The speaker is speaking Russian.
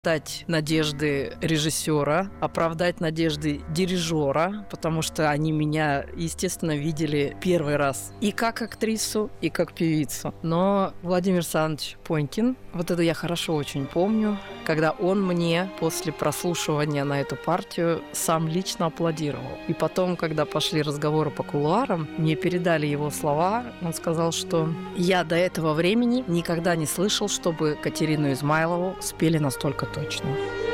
оправдать надежды режиссера, оправдать надежды дирижера, потому что они меня, естественно, видели первый раз и как актрису, и как певицу. Но Владимир Александрович Понькин, вот это я хорошо очень помню, когда он мне после прослушивания на эту партию сам лично аплодировал. И потом, когда пошли разговоры по кулуарам, мне передали его слова. Он сказал, что я до этого времени никогда не слышал, чтобы Катерину Измайлову спели настолько точно.